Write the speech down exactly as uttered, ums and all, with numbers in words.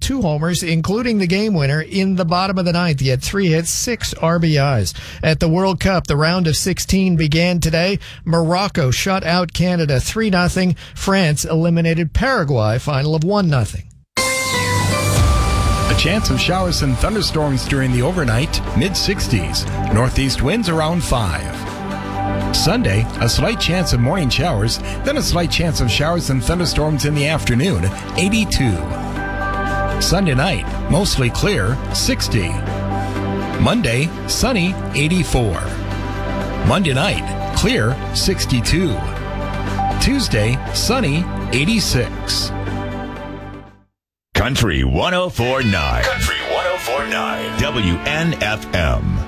two homers, including the game winner in the bottom of the ninth. He had three hits, six R B Is. At the World Cup, the round of sixteen began today. Morocco shut out Canada three nothing. France eliminated Paraguay, final of one nothing. A chance of showers and thunderstorms during the overnight, mid sixties. Northeast winds around five. Sunday, a slight chance of morning showers, then a slight chance of showers and thunderstorms in the afternoon, eighty-two. Sunday night, mostly clear, sixty. Monday, sunny, eighty-four. Monday night, clear, sixty-two. Tuesday, sunny, eighty-six. Country one oh four point nine. Country one oh four point nine. W N F M.